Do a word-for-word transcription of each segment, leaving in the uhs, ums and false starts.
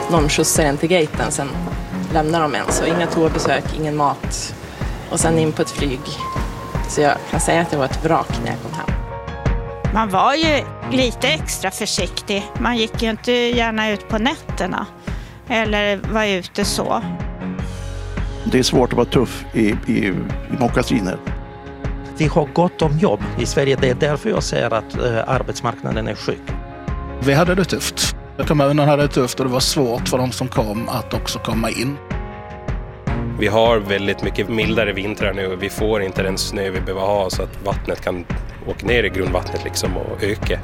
någon skjutsar en till gaten, sen lämnar de en. Så inga toabesök, ingen mat och sen in på ett flyg. Så jag kan säga att det var ett vrak när jag kom hem. Man var ju lite extra försiktig. Man gick ju inte gärna ut på nätterna eller var ute så. Det är svårt att vara tuff i, i, i mockasiner. Vi har gott om jobb i Sverige. Det är därför jag säger att eh, arbetsmarknaden är sjuk. Vi hade det tufft. Kommunen hade det tufft och det var svårt för de som kom att också komma in. Vi har väldigt mycket mildare vintrar nu och vi får inte den snö vi behöver ha så att vattnet kan åka ner i grundvattnet liksom och öka.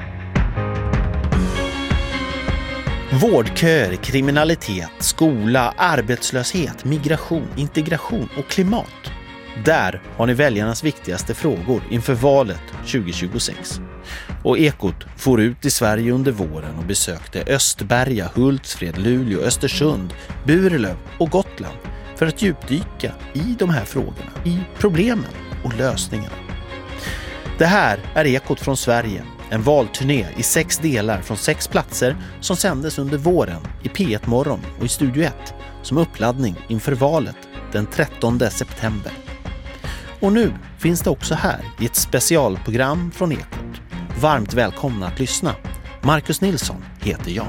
Vårdköer, kriminalitet, skola, arbetslöshet, migration, integration och klimat. Där har ni väljarnas viktigaste frågor inför valet tjugo tjugosex. Och Ekot for ut i Sverige under våren och besökte Östberga, Hultsfred, Luleå, Östersund, Burlöv och Gotland för att djupdyka i de här frågorna, i problemen och lösningarna. Det här är Ekot från Sverige, en valturné i sex delar från sex platser som sändes under våren i P ett Morgon och i Studio ett som uppladdning inför valet den trettonde september. Och nu finns det också här i ett specialprogram från Ekot. Varmt välkomna att lyssna. Marcus Nilsson heter jag.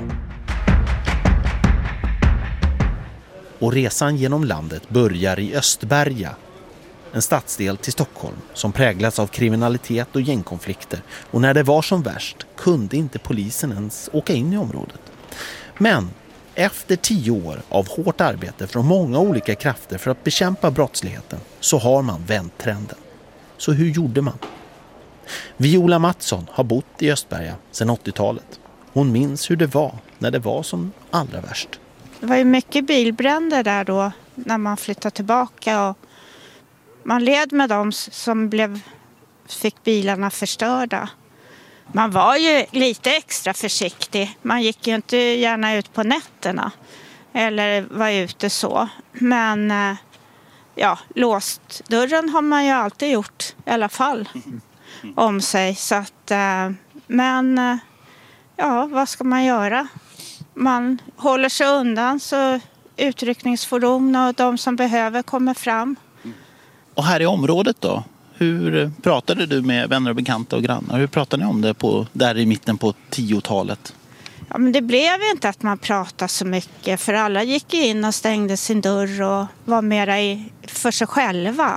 Och resan genom landet börjar i Östberga, en stadsdel till Stockholm som präglats av kriminalitet och gängkonflikter. Och när det var som värst kunde inte polisen ens åka in i området. Men efter tio år av hårt arbete från många olika krafter för att bekämpa brottsligheten så har man vänt trenden. Så hur gjorde man? Viola Mattsson har bott i Östberga sedan åttiotalet. Hon minns hur det var när det var som allra värst. Det var ju mycket bilbränder där då när man flyttade tillbaka och man led med dem som blev, fick bilarna förstörda. Man var ju lite extra försiktig. Man gick ju inte gärna ut på nätterna eller var ute så. Men ja, låst dörren har man ju alltid gjort i alla fall om sig. Så att, men ja, vad ska man göra? Man håller sig undan så utryckningsfordon och de som behöver kommer fram. Och här i området då? Hur pratade du med vänner och bekanta och grannar? Hur pratade ni om det på, där i mitten på tiotalet? Ja, men det blev ju inte att man pratade så mycket. För alla gick in och stängde sin dörr och var mera i, för sig själva.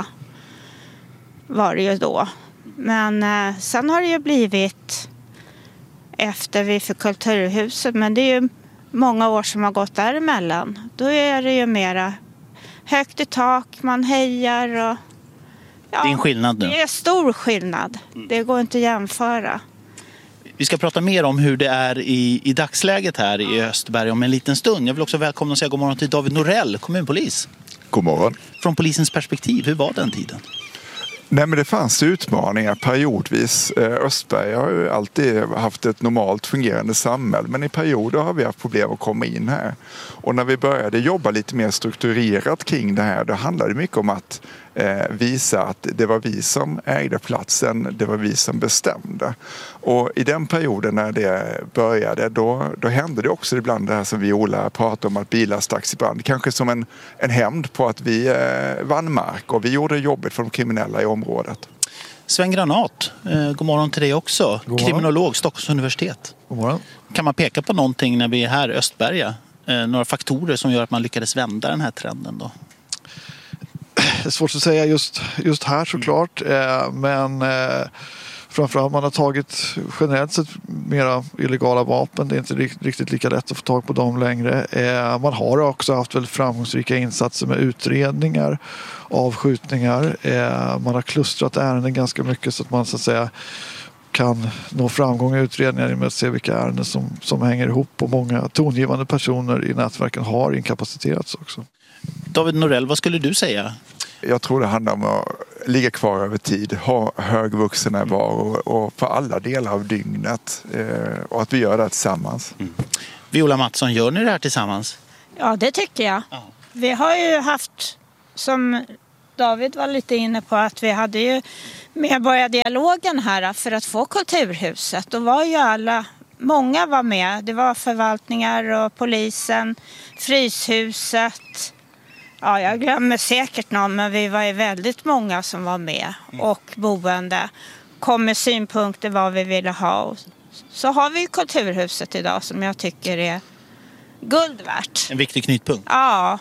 Var det ju då. Men eh, sen har det ju blivit efter vi fick Kulturhuset. Men det är ju många år som har gått däremellan. Då är det ju mera högt i tak, man hejar och... Ja, det är en skillnad nu. Det är stor skillnad. Det går inte att jämföra. Vi ska prata mer om hur det är i, i dagsläget här i Östberga om en liten stund. Jag vill också välkomna och säga god morgon till David Norell, kommunpolis. God morgon. Från polisens perspektiv, hur var den tiden? Nej, men det fanns utmaningar periodvis. Östberga har ju alltid haft ett normalt fungerande samhälle, men i perioder har vi haft problem att komma in här. Och när vi började jobba lite mer strukturerat kring det här, då handlade det mycket om att eh, visa att det var vi som ägde platsen, det var vi som bestämde. Och i den perioden när det började, då, då hände det också ibland det här som Viola pratade om, att bilar stacks i brand. Kanske som en, en hämnd på att vi eh, vann mark och vi gjorde jobbet för de kriminella i området. Sven Granat, eh, god morgon till dig också. Kriminolog, Stockholms universitet. God morgon. Kan man peka på någonting när vi är här i Östberga? Eh, några faktorer som gör att man lyckades vända den här trenden då? Det är svårt att säga just, just här såklart. Eh, men eh, framförallt man har tagit generellt sett mera illegala vapen. Det är inte riktigt lika lätt att få tag på dem längre. Eh, man har också haft väldigt framgångsrika insatser med utredningar, avskjutningar. Eh, man har klustrat ärenden ganska mycket så att man så att säga kan nå framgång i utredningar med att se vilka ärenden som, som hänger ihop, och många tongivande personer i nätverken har inkapaciterats också. David Norell, vad skulle du säga? Jag tror det handlar om att ligga kvar över tid, ha hög vuxennärvaro och på alla delar av dygnet, eh, och att vi gör det tillsammans. Mm. Viola Mattsson, gör ni det här tillsammans? Ja, det tycker jag. Ja. Vi har ju haft, som David var lite inne på, att vi hade ju medborgardialogen här för att få Kulturhuset. Då var ju alla många var med. Det var förvaltningar och polisen, Fryshuset. Ja, jag glömmer säkert någon, men vi var ju väldigt många som var med. Och boende kom med synpunkter vad vi ville ha. Så har vi Kulturhuset idag som jag tycker är guld värt. En viktig knytpunkt. Ja.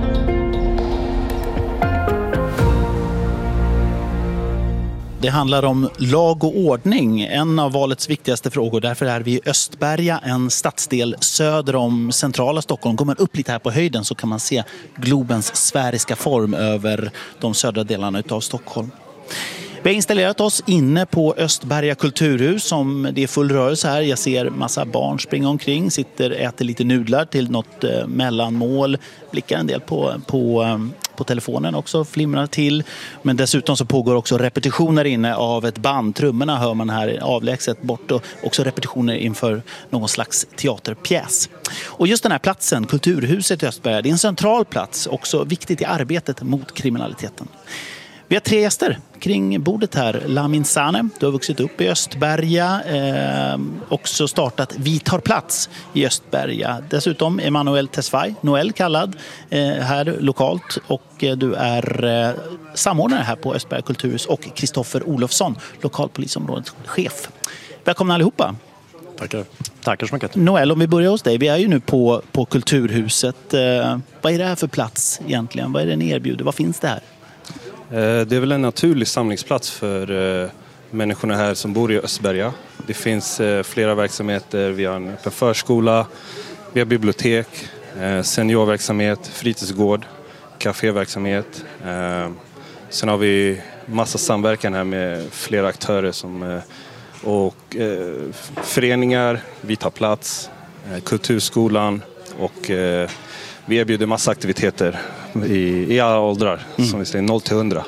Det handlar om lag och ordning, en av valets viktigaste frågor. Därför är vi i Östberga, en stadsdel söder om centrala Stockholm. Går man upp lite här på höjden så kan man se globens sfäriska form över de södra delarna av Stockholm. Vi har installerat oss inne på Östberga kulturhus som det är full rörelse här. Jag ser massa barn springa omkring, sitter äter lite nudlar till något eh, mellanmål. Blickar en del på, på, eh, på telefonen också, flimrar till. Men dessutom så pågår också repetitioner inne av ett band. Trummorna hör man här avlägset bort och också repetitioner inför någon slags teaterpjäs. Och just den här platsen, Kulturhuset i Östberga, det är en central plats, också viktigt i arbetet mot kriminaliteten. Vi har tre gäster kring bordet här. Lamin Saneh, du har vuxit upp i Östberga, eh, också startat Vi tar plats i Östberga. Dessutom Emanuel Tesfaye, Noel kallad, eh, här lokalt, och eh, du är eh, samordnare här på Östberga kulturhus, och Kristoffer Olofsson, lokalpolisområdeschef. Välkomna allihopa. Tackar. Tackar så mycket. Noel, om vi börjar hos dig. Vi är ju nu på, på Kulturhuset. Eh, vad är det här för plats egentligen? Vad är det ni erbjuder? Vad finns det här? Det är väl en naturlig samlingsplats för människorna här som bor i Östberga. Det finns flera verksamheter. Vi har en öppen förskola, vi har bibliotek, seniorverksamhet, fritidsgård, kaféverksamhet. Sen har vi massa samverkan här med flera aktörer som, och föreningar, Vi tar plats, Kulturskolan, och vi erbjuder massa aktiviteter i, i alla åldrar, mm. som vi säger noll till hundra.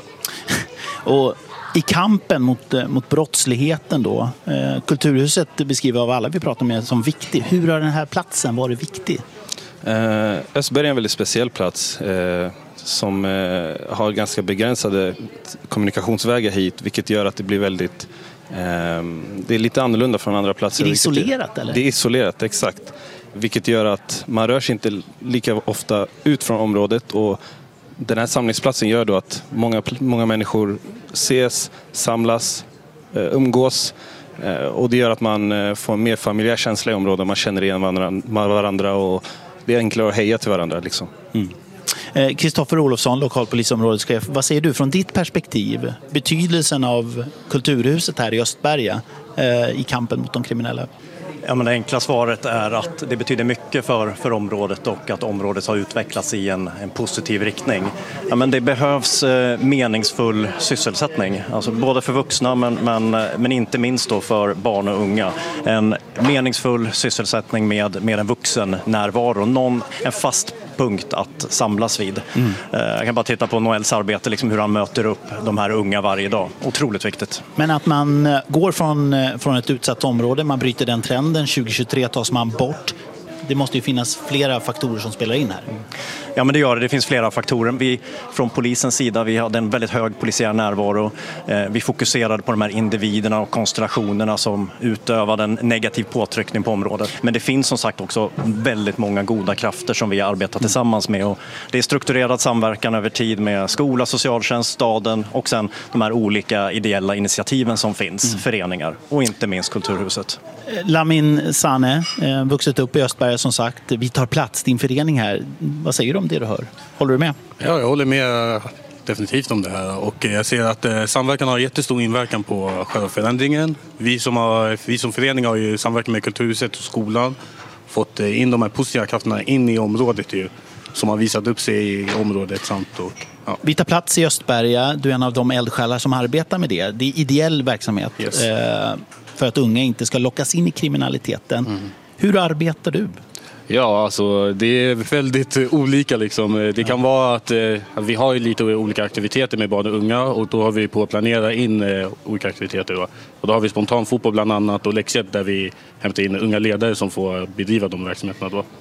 Och i kampen mot, mot brottsligheten då, eh, Kulturhuset beskriver av alla vi pratar med som viktig. Hur har den här platsen varit viktig? Eh, Östberga är en väldigt speciell plats eh, som eh, har ganska begränsade kommunikationsvägar hit, vilket gör att det blir väldigt eh, det är lite annorlunda från andra platser. Är det isolerat eller? Det är isolerat, exakt. Vilket gör att man rör sig inte lika ofta ut från området, och den här samlingsplatsen gör då att många, många människor ses, samlas, umgås, och det gör att man får en mer familjär känsla i området. Man känner igen varandra och det är enklare att heja till varandra. Liksom. Mm. Kristoffer Olofsson, lokalpolisområdeschef. Vad säger du från ditt perspektiv? Betydelsen av Kulturhuset här i Östberga eh, i kampen mot de kriminella? Ja, men det enkla svaret är att det betyder mycket för, för området, och att området har utvecklats i en, en positiv riktning. Ja, men det behövs eh, meningsfull sysselsättning, alltså både för vuxna men, men, men inte minst då för barn och unga. En meningsfull sysselsättning med, med en vuxen närvaro, någon, en fast punkt att samlas vid. Mm. Jag kan bara titta på Noels arbete, liksom hur han möter upp de här unga varje dag. Otroligt viktigt. Men att man går från, från ett utsatt område, man bryter den trenden, tjugo tjugotre tas man bort. Det måste ju finnas flera faktorer som spelar in här. Ja, men det gör det. Det finns flera faktorer. Vi från polisens sida, vi hade en väldigt hög polisiär närvaro. Vi fokuserade på de här individerna och konstellationerna som utövade en negativ påtryckning på området. Men det finns som sagt också väldigt många goda krafter som vi arbetar tillsammans med. Och det är strukturerad samverkan över tid med skola, socialtjänst, staden och sen de här olika ideella initiativen som finns, mm. föreningar och inte minst Kulturhuset. Lamin Saneh, vuxit upp i Östberga som sagt. Vi tar plats, din förening här. Vad säger du om det du hör? Håller du med? Ja, jag håller med definitivt om det här. Och jag ser att eh, samverkan har jättestor inverkan på själva förändringen. Vi som, har, vi som förening har ju samverkat med Kulturhuset och skolan. Fått in de här positiva krafterna in i området ju, som har visat upp sig i området. Samt och, ja. Vi tar plats i Östberga. Du är en av de eldsjälar som arbetar med det. Det är ideell verksamhet. Yes. Eh, för att unga inte ska lockas in i kriminaliteten. Mm. Hur arbetar du? Ja, alltså det är väldigt olika liksom. Det kan vara att, att vi har lite olika aktiviteter med barn och unga, och då har vi på att planera in eh, olika aktiviteter då. Och då har vi spontan fotboll bland annat och läxhjälp där vi hämtar in unga ledare som får bedriva de verksamheterna då.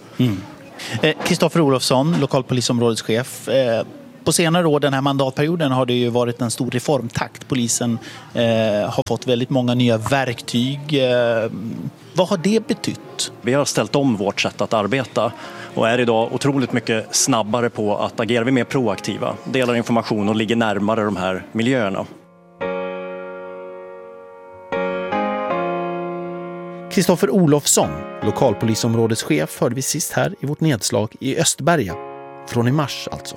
Kristoffer mm. eh, Olofsson, lokalpolisområdeschef. Eh, På senare år, den här mandatperioden, har det ju varit en stor reformtakt. Polisen eh, har fått väldigt många nya verktyg. Eh, Vad har det betytt? Vi har ställt om vårt sätt att arbeta och är idag otroligt mycket snabbare på att agera. Vi är mer proaktiva, delar information och ligger närmare de här miljöerna. Kristoffer Olofsson, lokalpolisområdeschef, hörde vi sist här i vårt nedslag i Östberga. Från i mars alltså.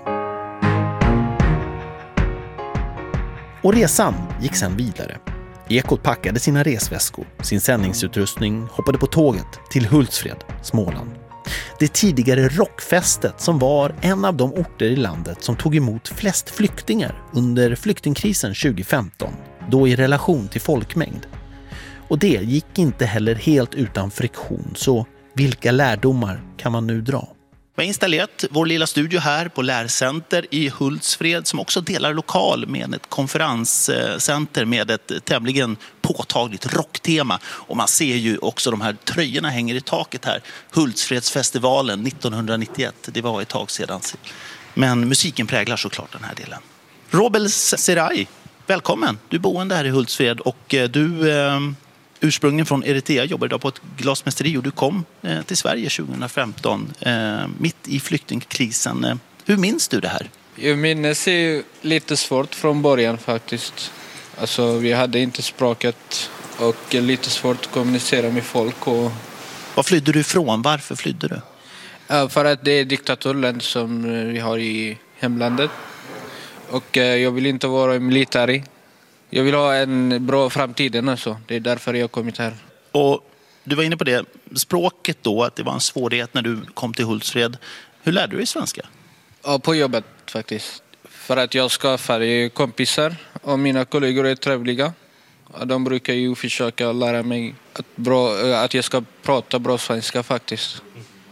Och resan gick sedan vidare. Ekot packade sina resväskor, sin sändningsutrustning, hoppade på tåget till Hultsfred, Småland. Det tidigare rockfästet som var en av de orter i landet som tog emot flest flyktingar under flyktingkrisen tjugo femton, då i relation till folkmängd. Och det gick inte heller helt utan friktion, så vilka lärdomar kan man nu dra? Vi har installerat vår lilla studio här på Lärcenter i Hultsfred som också delar lokal med ett konferenscenter med ett tämligen påtagligt rocktema. Och man ser ju också de här tröjorna hänger i taket här. Hultsfredsfestivalen nittonhundranittioett, det var ett tag sedan. Men musiken präglar såklart den här delen. Robel Serai, välkommen. Du är boende här i Hultsfred och du... Eh, ursprungligen från Eritrea, jobbar idag på ett glasmästeri och du kom eh, till Sverige tjugo femton, eh, mitt i flyktingkrisen. Eh, hur minns du det här? Jag minns är lite svårt från början faktiskt. Alltså, vi hade inte språket och lite svårt att kommunicera med folk. Och... Var flydde du ifrån? Varför flydde du? Ja, för att det är diktaturland som vi har i hemlandet. Och eh, jag vill inte vara militär. Jag vill ha en bra framtid, alltså. Det är därför jag har kommit här. Och du var inne på det, språket då, att det var en svårighet när du kom till Hultsfred. Hur lärde du dig svenska? Ja, på jobbet faktiskt. För att jag skaffade kompisar och mina kollegor är trevliga. De brukar ju försöka lära mig att, bra, att jag ska prata bra svenska faktiskt.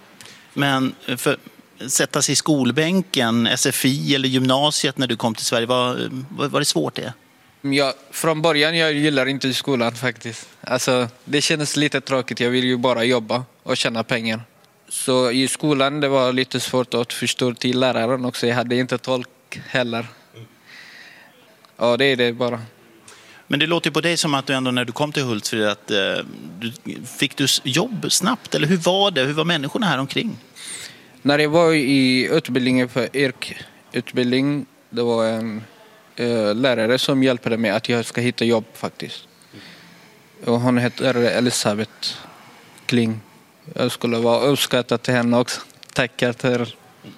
Men för sätta sig i skolbänken, S F I eller gymnasiet när du kom till Sverige, var, var det svårt det? Ja, från början jag gillar inte skolan faktiskt. Alltså, det kändes lite tråkigt. Jag vill ju bara jobba och tjäna pengar. Så i skolan det var lite svårt att förstå till läraren också. Jag hade inte tolk heller. Ja, det är det bara. Men det låter ju på dig som att du ändå när du kom till Hultsfred att eh, du, fick du jobb snabbt? Eller hur var det? Hur var människorna här omkring? När jag var i utbildningen för yrkesutbildning, det var en lärare som hjälpte mig att jag ska hitta jobb faktiskt. Och hon heter Elisabeth Kling. Jag skulle vara uppskattad till henne också. Tackar till.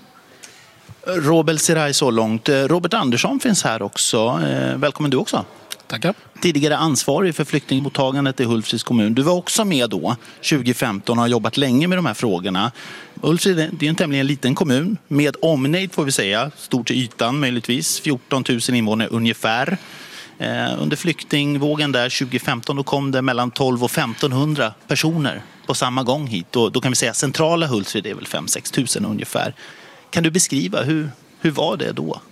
Robel Serai så långt. Robert Andersson finns här också. Välkommen du också. Tackar. Tidigare ansvarig för flyktingmottagandet i Hultsfreds kommun. Du var också med då tjugo femton och har jobbat länge med de här frågorna. Hultsfred är en tämligen liten kommun med omnejd får vi säga. Stor till ytan möjligtvis. fjorton tusen invånare ungefär. Eh, under flyktingvågen där tjugo femton då kom det mellan tolv och femtonhundra personer på samma gång hit. Och då kan vi säga centrala Hultsfred är väl fem till sex tusen ungefär. Kan du beskriva hur, hur var det då?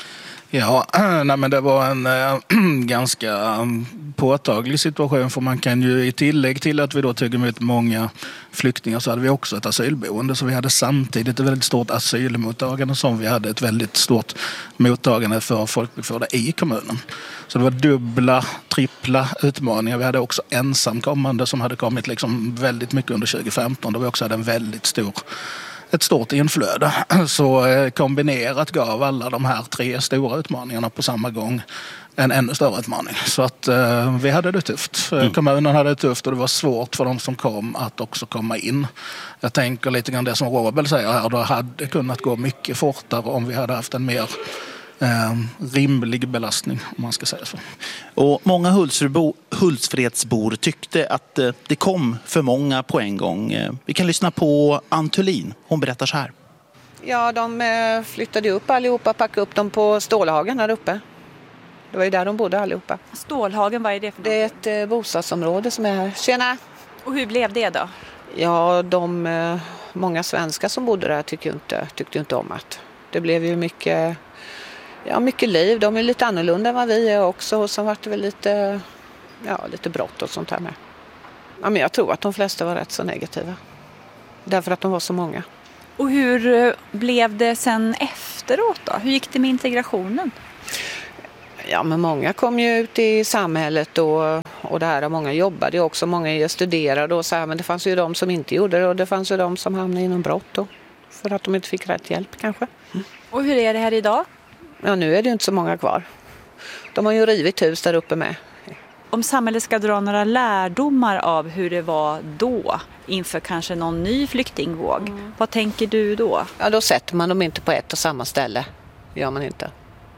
Ja, nej, men det var en äh, ganska påtaglig situation för man kan ju i tillägg till att vi då tog emot många flyktingar så hade vi också ett asylboende så vi hade samtidigt ett väldigt stort asylmottagande som vi hade ett väldigt stort mottagande för folkbokförda i kommunen. Så det var dubbla, trippla utmaningar. Vi hade också ensamkommande som hade kommit liksom väldigt mycket under tjugo femton då vi också hade en väldigt stor ett stort inflöde. Så kombinerat gav alla de här tre stora utmaningarna på samma gång en ännu större utmaning. Så att eh, vi hade det tufft. Mm. Kommunen hade det tufft och det var svårt för de som kom att också komma in. Jag tänker lite grann det som Robel säger här. Det hade kunnat gå mycket fortare om vi hade haft en mer Eh, rimlig belastning om man ska säga så. Och många Hultsfredbo, Hultsfredsbor tyckte att eh, det kom för många på en gång. Eh, vi kan lyssna på Antolin. Hon berättar så här. Ja, de eh, flyttade upp allihopa, packade upp dem på Stålhagen här uppe. Det var ju där de bodde allihopa. Stålhagen, vad är det för något? Det är ett eh, bostadsområde som är här. Tjena! Och hur blev det då? Ja, de eh, många svenskar som bodde där tyckte inte, tyckte inte om att det blev ju mycket Ja, mycket liv. De är lite annorlunda än vad vi är också. Och så var det väl lite, ja, lite brott och sånt här med. Ja, men jag tror att de flesta var rätt så negativa. Därför att de var så många. Och hur blev det sen efteråt då? Hur gick det med integrationen? Ja, men många kom ju ut i samhället och, och där och många jobbade ju också. Många studerade och så här, men det fanns ju de som inte gjorde det och det fanns ju de som hamnade inom brott då, för att de inte fick rätt hjälp kanske. Mm. Och hur är det här idag? Ja, nu är det ju inte så många kvar. De har ju rivit hus där uppe med. Om samhället ska dra några lärdomar av hur det var då inför kanske någon ny flyktingvåg, mm. vad tänker du då? Ja, då sätter man dem inte på ett och samma ställe. Gör man inte.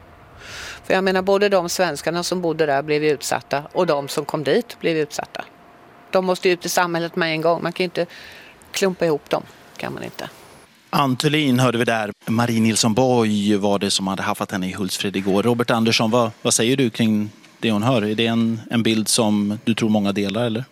För jag menar, både de svenskarna som bodde där blev utsatta och de som kom dit blev utsatta. De måste ut i samhället med en gång. Man kan inte klumpa ihop dem, kan man inte. Ann Thulin hörde vi där. Marie Nilsson Borg var det som hade haft henne i Hultsfred igår. Robert Andersson, vad, vad säger du kring det hon hör? Är det en, en bild som du tror många delar, eller?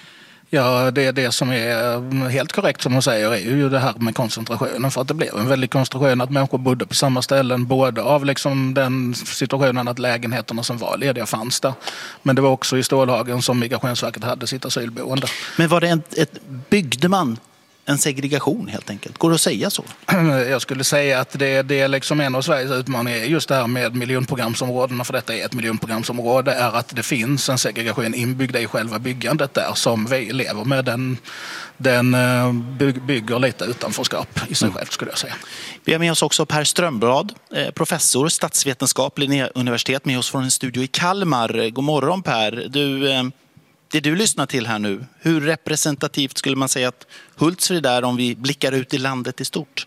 Ja, det är det som är helt korrekt som hon säger är ju det här med koncentrationen. För att det blev en väldig koncentration att människor bodde på samma ställen. Både av liksom den situationen att lägenheterna som var lediga fanns där. Men det var också i Stålhagen som Migrationsverket hade sitt asylboende. Men var det ett, ett byggde man en segregation helt enkelt? Går det att säga så? Jag skulle säga att det, det är liksom en av Sveriges utmaningar just det här med miljonprogramsområdena, för detta är ett miljonprogramsområde, är att det finns en segregation inbyggd i själva byggandet där som vi lever med. Den, den bygger lite utanförskap i sig mm. själv, skulle jag säga. Vi har med oss också Per Strömblad, professor, statsvetenskap, Linnéuniversitet, med oss från en studio i Kalmar. God morgon Per. Du... Det du lyssnar till här nu, hur representativt skulle man säga att Hultsfred är om vi blickar ut i landet i stort?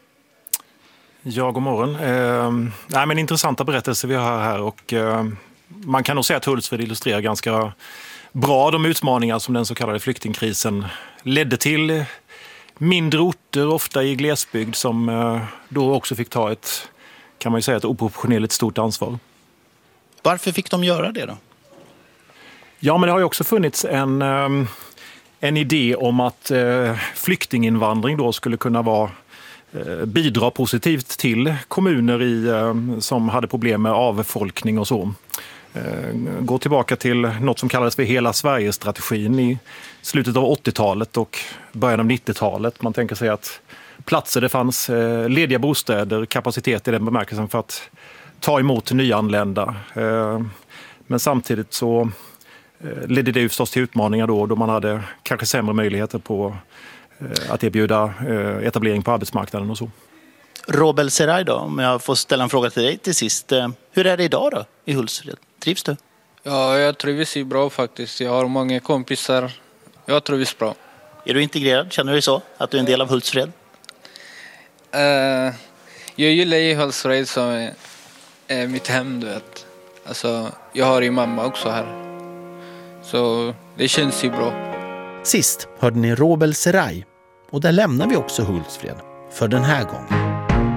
Ja, god morgon. Eh, nej, men intressanta berättelser vi har här och eh, man kan nog säga att Hultsfred illustrerar ganska bra de utmaningar som den så kallade flyktingkrisen ledde till. Mindre orter, ofta i glesbygd, som eh, då också fick ta ett, kan man ju säga, ett oproportionerligt stort ansvar. Varför fick de göra det då? Ja, men det har ju också funnits en, en idé om att flyktinginvandring då skulle kunna vara, bidra positivt till kommuner i, som hade problem med avfolkning och så. Gå tillbaka till något som kallades för Hela Sverige-strategin i slutet av åttiotalet och början av nittiotalet. Man tänker sig att platser det fanns lediga bostäder, kapacitet i den bemärkelsen för att ta emot nyanlända. Men samtidigt så ledde det förstås till utmaningar då, då man hade kanske sämre möjligheter på att erbjuda etablering på arbetsmarknaden och så. Robel Seraj då, om jag får ställa en fråga till dig till sist. Hur är det idag då i Hultsfred? Trivs du? Ja, jag trivs ju bra faktiskt. Jag har många kompisar. Jag trivs bra. Är du integrerad? Känner du dig så? Att du är en del av Hultsfred? Uh, jag gillar ju Hultsfred som är, är mitt hem, du vet. Alltså, jag har ju mamma också här. Så det känns ju bra. Sist hörde ni Robel Seraj och där lämnar vi också Hultsfred för den här gången.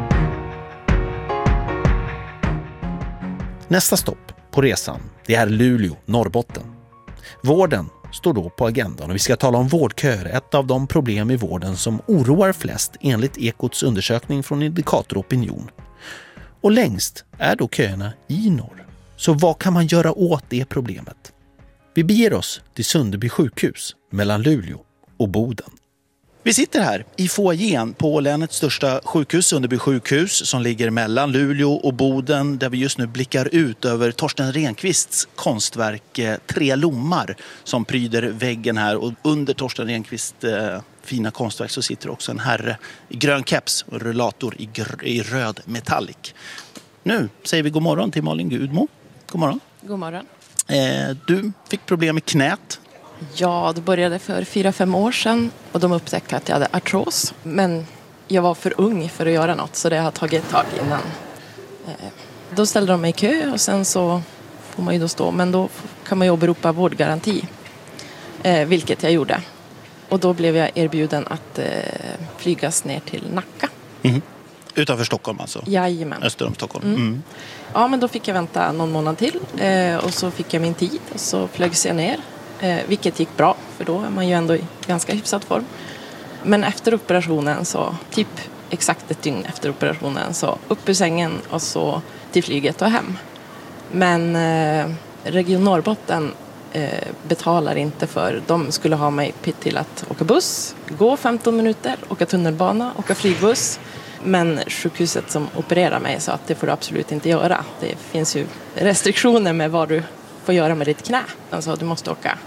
Nästa stopp på resan, det är Luleå, Norrbotten. Vården står då på agendan och vi ska tala om vårdköer, ett av de problem i vården som oroar flest enligt Ekots undersökning från Indikator Opinion. Och längst är då köerna i norr. Så vad kan man göra åt det problemet? Vi beger oss till Sunderby sjukhus mellan Luleå och Boden. Vi sitter här i foajén på länets största sjukhus, Sunderby sjukhus, som ligger mellan Luleå och Boden, där vi just nu blickar ut över Torsten Renqvists konstverk Tre lommar som pryder väggen här. Och under Torsten Renqvists eh, fina konstverk så sitter också en herre i grön keps och rullator i, gr- i röd metallic. Nu säger vi god morgon till Malin Gudmo. God morgon. God morgon. Eh, du fick problem med knät. Ja, det började för fyra, fem år sedan och de upptäckte att jag hade artros. Men jag var för ung för att göra något, så det har tagit ett tag innan. Eh, då ställde de mig i kö och sen så får man ju då stå. Men då kan man ju åberopa vårdgaranti, eh, vilket jag gjorde. Och då blev jag erbjuden att eh, flygas ner till Nacka. Mm. Utanför Stockholm alltså? Jajamän. Öster om Stockholm. Mm. Mm. Ja, men då fick jag vänta någon månad till eh, och så fick jag min tid och så flögs jag ner. Eh, vilket gick bra, för då är man ju ändå i ganska hyfsad form. Men efter operationen, så typ exakt ett dygn efter operationen, så upp ur sängen och så till flyget och hem. Men eh, Region Norrbotten eh, betalar inte för. De skulle ha mig till att åka buss, gå femton minuter, åka tunnelbana, åka flygbuss. Men sjukhuset som opererar mig sa att det får du absolut inte göra. Det finns ju restriktioner med vad du får göra med ditt knä. De sa att du måste åka